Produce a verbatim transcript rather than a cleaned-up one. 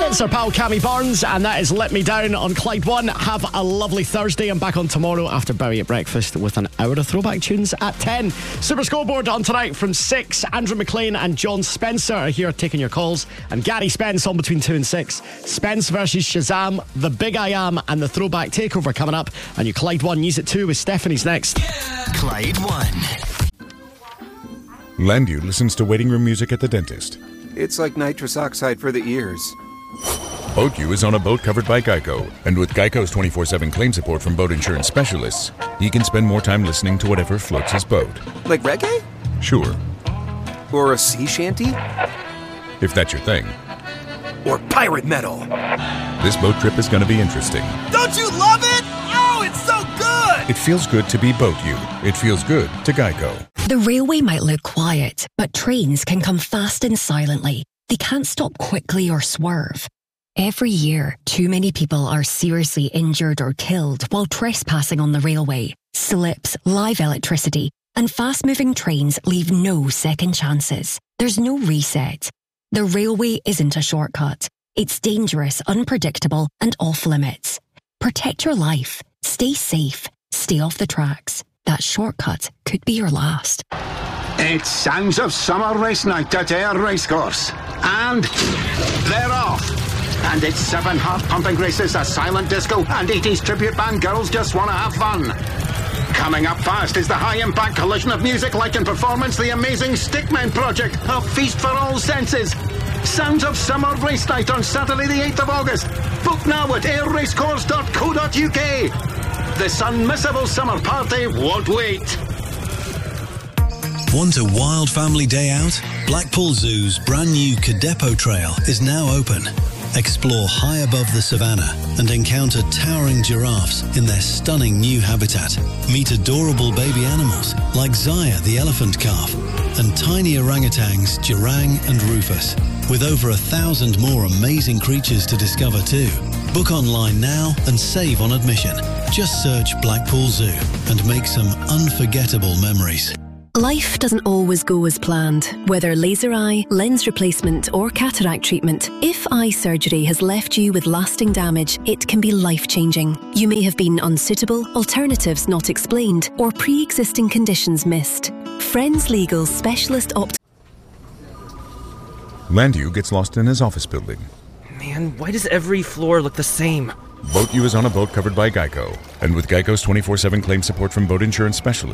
It's our pal Cammy Barnes, and that is Let Me Down on Clyde One. Have a lovely Thursday. I'm back on tomorrow after Bowie at breakfast with an hour of throwback tunes at ten. Super Scoreboard on tonight from six. Andrew McLean and John Spencer are here taking your calls, and Gary Spence on between two and six. Spence versus Shazam, The Big I Am, and the Throwback Takeover coming up. And your Clyde One News at two with Stephanie's next. Yeah. Clyde One. Landu listens to waiting room music at the dentist. It's like nitrous oxide for the ears. Boat U is on a boat covered by Geico, and with Geico's twenty-four seven claim support from boat insurance specialists, he can spend more time listening to whatever floats his boat. Like reggae? Sure. Or a sea shanty? If that's your thing. Or pirate metal. This boat trip is going to be interesting. Don't you love it? Oh, it's so good! It feels good to be Boat U. It feels good to Geico. The railway might look quiet, but trains can come fast and silently. They can't stop quickly or swerve. Every year, too many people are seriously injured or killed while trespassing on the railway. Slips, live electricity, and fast-moving trains leave no second chances. There's no reset. The railway isn't a shortcut. It's dangerous, unpredictable, and off-limits. Protect your life. Stay safe. Stay off the tracks. That shortcut could be your last. It's Sounds of Summer Race Night at Ayr Racecourse. And they're off. And it's seven heart-pumping races, a silent disco, and eighties tribute band Girls Just Wanna Have Fun. Coming up fast is the high-impact collision of music, light and performance, the amazing Stickmen Project, a feast for all senses. Sounds of Summer Race Night on Saturday the eighth of August. Book now at ayr racecourse dot co dot uk. This unmissable summer party won't wait. Want a wild family day out? Blackpool Zoo's brand new Cadepo Trail is now open. Explore high above the savannah and encounter towering giraffes in their stunning new habitat. Meet adorable baby animals like Zaya the elephant calf and tiny orangutans Jirang and Rufus, with over a thousand more amazing creatures to discover too. Book online now and save on admission. Just search Blackpool Zoo and make some unforgettable memories. Life doesn't always go as planned. Whether laser eye, lens replacement or cataract treatment, if eye surgery has left you with lasting damage, it can be life-changing. You may have been unsuitable, alternatives not explained, or pre-existing conditions missed. Friends Legal's specialist opt... Landu gets lost in his office building. Man, why does every floor look the same? Boat U is on a boat covered by Geico, and with Geico's twenty-four seven claim support from boat insurance specialists,